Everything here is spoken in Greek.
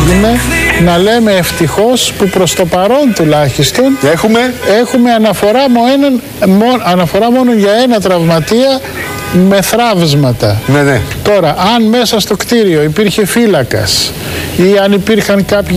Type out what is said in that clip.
έγινε, να λέμε ευτυχώς που προς το παρόν τουλάχιστον έχουμε αναφορά μόνο για ένα τραυματία με θραύσματα. Ναι. Τώρα, αν μέσα στο κτίριο υπήρχε φύλακας ή αν υπήρχαν κάποιοι